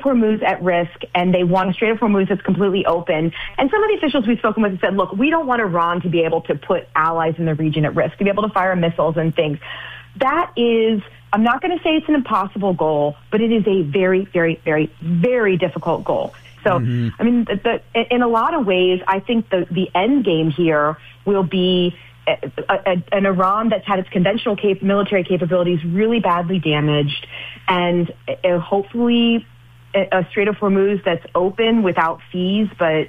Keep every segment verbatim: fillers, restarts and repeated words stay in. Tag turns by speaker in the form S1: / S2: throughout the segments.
S1: Hormuz at risk, and they want a Strait of Hormuz that's completely open. And some of the officials we've spoken with have said, look, we don't want Iran to be able to put allies in the region at risk, to be able to fire missiles and things. That is, I'm not going to say it's an impossible goal, but it is a very, very, very, very difficult goal. So, mm-hmm. I mean, the, the, in a lot of ways, I think the, the end game here will be a, a, an Iran that's had its conventional cap- military capabilities really badly damaged, and uh, hopefully a, a Strait of Hormuz that's open without fees, but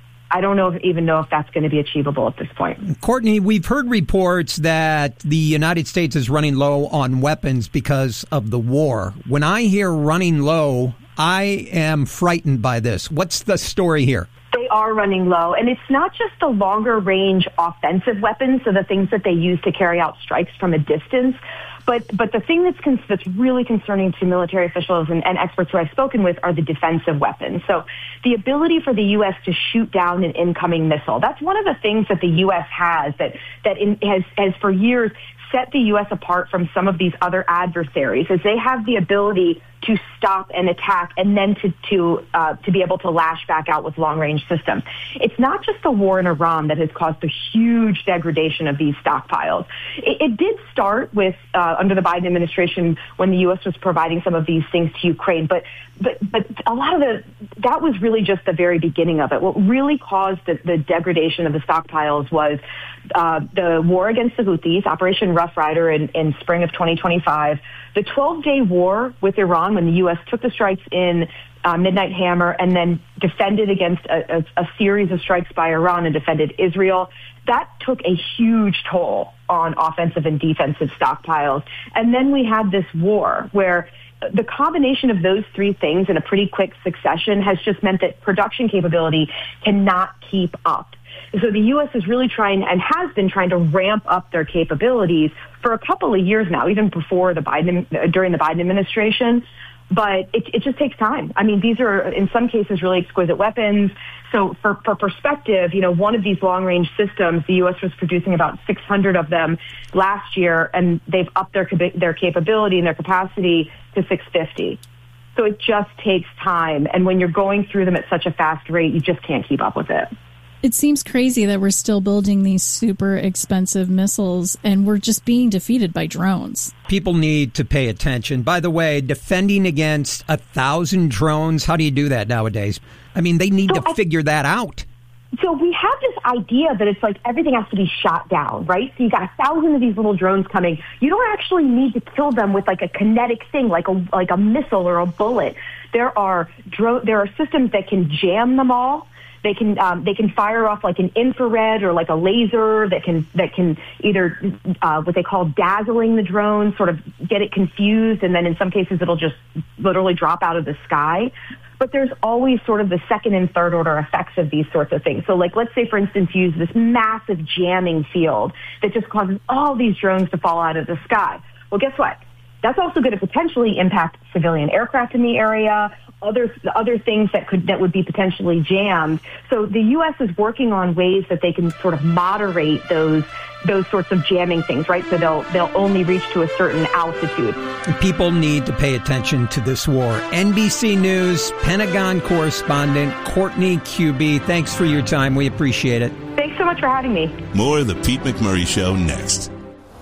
S1: I don't know if, even know if that's going to be achievable at this point.
S2: Courtney, we've heard reports that the United States is running low on weapons because of the war. When I hear running low, I am frightened by this. What's the story here?
S1: They are running low, and it's not just the longer range offensive weapons, so the things that they use to carry out strikes from a distance. But but the thing that's con- that's really concerning to military officials and, and experts who I've spoken with are the defensive weapons. So the ability for the U S to shoot down an incoming missile. That's one of the things that the U S has that that in, has has for years set the U S apart from some of these other adversaries, is they have the ability to stop an attack and then to to uh, to be able to lash back out with long-range systems. It's not just the war in Iran that has caused the huge degradation of these stockpiles. It, it did start with uh, under the Biden administration when the U S was providing some of these things to Ukraine, but but but a lot of the that was really just the very beginning of it. What really caused the, the degradation of the stockpiles was uh, the war against the Houthis, Operation Rough Rider in, in spring of twenty twenty-five, the twelve-day war with Iran when the U S took the strikes in uh, Midnight Hammer and then defended against a, a, a series of strikes by Iran and defended Israel. That took a huge toll on offensive and defensive stockpiles. And then we had this war where the combination of those three things in a pretty quick succession has just meant that production capability cannot keep up. So the U S is really trying and has been trying to ramp up their capabilities for a couple of years now, even before the Biden, during the Biden administration. But it, it just takes time. I mean, these are, in some cases, really exquisite weapons. So for, for perspective, you know, one of these long-range systems, the U S was producing about six hundred of them last year, and they've upped their their capability and their capacity to six fifty. So it just takes time. And when you're going through them at such a fast rate, you just can't keep up with it.
S3: It seems crazy that we're still building these super expensive missiles and we're just being defeated by drones.
S2: People need to pay attention. By the way, defending against a thousand drones, how do you do that nowadays? I mean, they need so to I, figure that out.
S1: So we have this idea that it's like everything has to be shot down, right? So you got a thousand of these little drones coming. You don't actually need to kill them with like a kinetic thing, like a like a missile or a bullet. There are dro- there are systems that can jam them all. They can um, they can fire off like an infrared or like a laser that can that can either uh, what they call dazzling the drone, sort of get it confused, and then in some cases it'll just literally drop out of the sky. But there's always sort of the second and third order effects of these sorts of things. So like, let's say, for instance, you use this massive jamming field that just causes all these drones to fall out of the sky. Well, guess what? That's also going to potentially impact civilian aircraft in the area, other other things that could that would be potentially jammed. So the U S is working on ways that they can sort of moderate those those sorts of jamming things, right? So they'll they'll only reach to a certain altitude.
S2: People need to pay attention to this war. N B C News Pentagon correspondent Courtney Kube, thanks for your time. We appreciate it.
S1: Thanks so much for having me.
S4: More of the Pete McMurray Show next.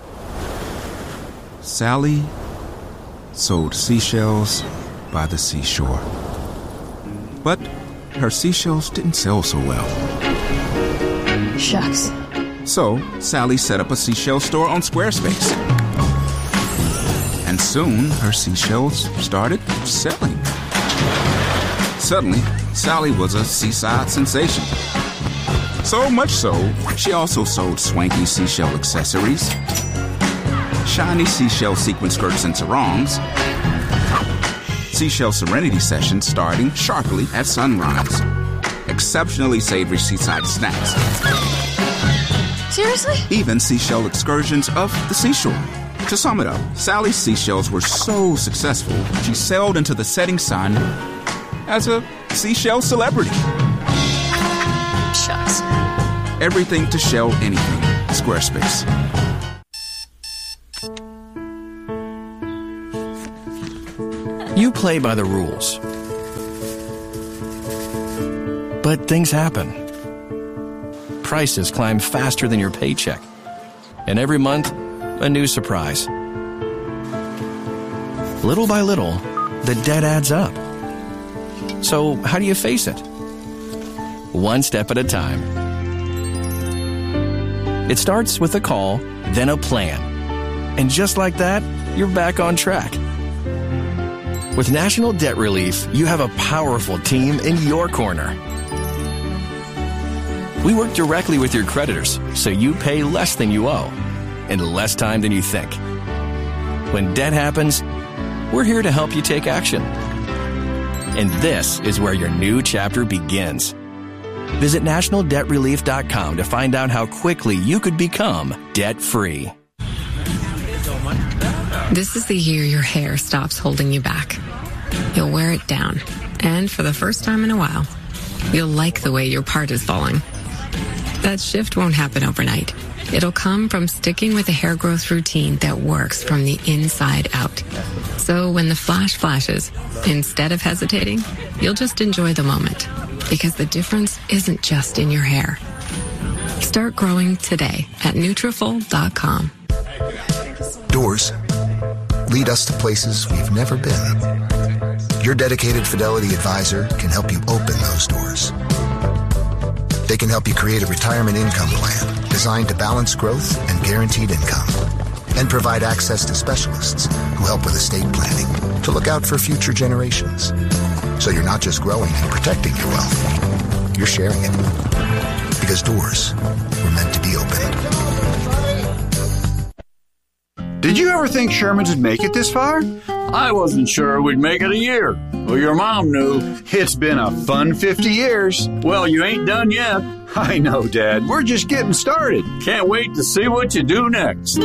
S5: Sally sold seashells by the seashore. But her seashells didn't sell so well.
S6: Shucks.
S5: So Sally set up a seashell store on Squarespace. And soon her seashells started selling. Suddenly, Sally was a seaside sensation. So much so, she also sold swanky seashell accessories, shiny seashell sequin skirts and sarongs, seashell serenity sessions starting sharply at sunrise, exceptionally savory seaside snacks.
S6: Seriously?
S5: Even seashell excursions of the seashore. To sum it up, Sally's seashells were so successful, she sailed into the setting sun as a seashell celebrity.
S6: Shucks.
S5: Everything to shell anything. Squarespace.
S7: You play by the rules.
S6: But things happen. Prices climb faster than your paycheck. And every month, a new surprise. Little by little, the debt adds up. So how do you face it? One step at a time. It starts with a call, then a plan. And just like that, you're back on track. With National Debt Relief, you have a powerful team in your corner. We work directly with your creditors, so you pay less than you owe, in less time than you think. When debt happens, we're here to help you take action. And this is where your new chapter begins. Visit national debt relief dot com to find out how quickly you could become debt-free.
S7: This is the year your hair stops holding you back. You'll wear it down, and for the first time in a while, you'll like the way your part is falling. That shift won't happen overnight. It'll come from sticking with a hair growth routine that works from the inside out. So when the flash flashes, instead of hesitating, you'll just enjoy the moment, because the difference isn't just in your hair. Start growing today at Nutrafol dot com.
S8: Doors lead us to places we've never been. Your dedicated Fidelity advisor can help you open those doors. They can help you create a retirement income plan designed to balance growth and guaranteed income, and provide access to specialists who help with estate planning to look out for future generations. So you're not just growing and protecting your wealth, you're sharing it. Because doors were meant to be opened.
S9: Did you ever think Sherman's would make it this far?
S10: I wasn't sure we'd make it a year. Well, your mom knew.
S9: It's been a fun fifty years.
S10: Well, you ain't done yet.
S9: I know, Dad. We're just getting started.
S10: Can't wait to see what you do next.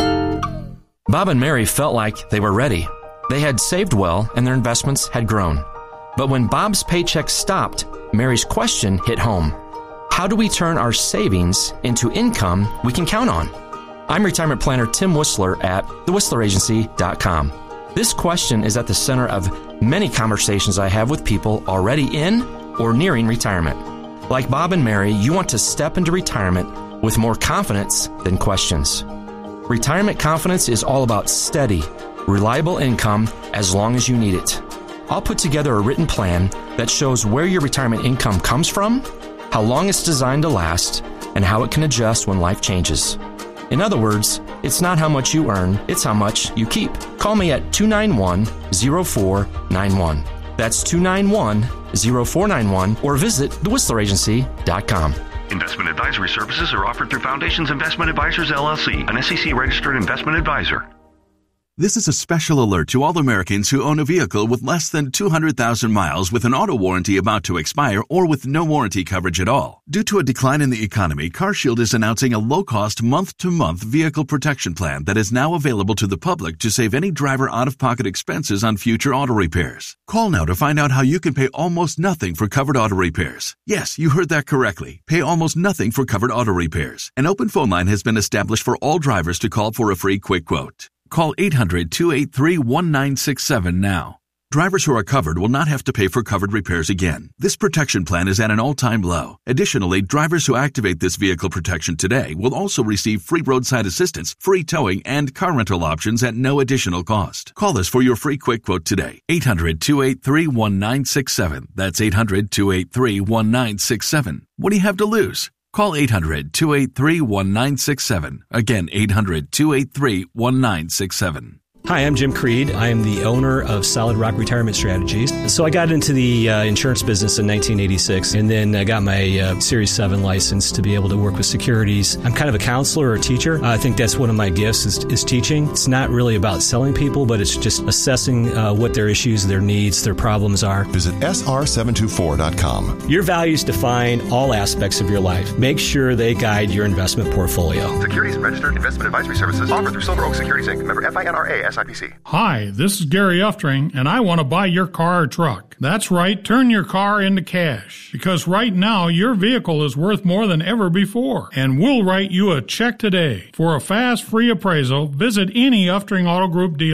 S11: Bob and Mary felt like they were ready. They had saved well, and their investments had grown. But when Bob's paycheck stopped, Mary's question hit home. How do we turn our savings into income we can count on? I'm retirement planner Tim Whistler at the whistler agency dot com. This question is at the center of many conversations I have with people already in or nearing retirement. Like Bob and Mary, you want to step into retirement with more confidence than questions. Retirement confidence is all about steady, reliable income as long as you need it. I'll put together a written plan that shows where your retirement income comes from, how long it's designed to last, and how it can adjust when life changes. In other words, it's not how much you earn, it's how much you keep. Call me at two nine one, zero four nine one. That's two nine one, zero four nine one, or visit the whistler agency dot com.
S12: Investment advisory services are offered through Foundations Investment Advisors, L L C, an S E C-registered investment advisor.
S4: This is a special alert to all Americans who own a vehicle with less than two hundred thousand miles with an auto warranty about to expire or with no warranty coverage at all. Due to a decline in the economy, CarShield is announcing a low-cost month-to-month vehicle protection plan that is now available to the public to save any driver out-of-pocket expenses on future auto repairs. Call now to find out how you can pay almost nothing for covered auto repairs. Yes, you heard that correctly. Pay almost nothing for covered auto repairs. An open phone line has been established for all drivers to call for a free quick quote. Call eight hundred, two eight three, one nine six seven now. Drivers who are covered will not have to pay for covered repairs again. This protection plan is at an all-time low. Additionally, drivers who activate this vehicle protection today will also receive free roadside assistance, free towing, and car rental options at no additional cost. Call us for your free quick quote today. eight hundred, two eight three, one nine six seven. That's eight hundred, two eight three, one nine six seven. What do you have to lose? Call eight hundred, two eight three, one nine six seven. Again, eight hundred, two eight three, one nine six seven.
S13: Hi, I'm Jim Creed. I am the owner of Solid Rock Retirement Strategies. So I got into the uh, insurance business in nineteen eighty-six and then I got my uh, Series seven license to be able to work with securities. I'm kind of a counselor or a teacher. Uh, I think that's one of my gifts is, is teaching. It's not really about selling people, but it's just assessing uh, what their issues, their needs, their problems are.
S14: Visit S R seven two four dot com.
S13: Your values define all aspects of your life. Make sure they guide your investment portfolio.
S15: Securities and registered investment advisory services offered through Silver Oak Securities Incorporated. Member F I N R A S I P C.
S16: Hi, this is Gary Uftring, and I want to buy your car or truck. That's right, turn your car into cash. Because right now, your vehicle is worth more than ever before. And we'll write you a check today. For a fast, free appraisal, visit any Uftring Auto Group dealer.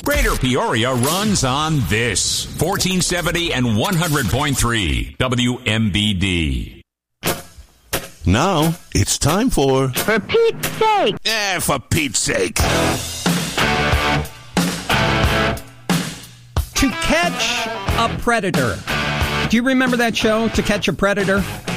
S17: Greater Peoria runs on this. fourteen seventy and one hundred point three W M B D.
S14: Now, it's time for...
S18: For Pete's sake!
S14: Eh, for Pete's sake.
S2: To Catch a Predator. Do you remember that show, To Catch a Predator?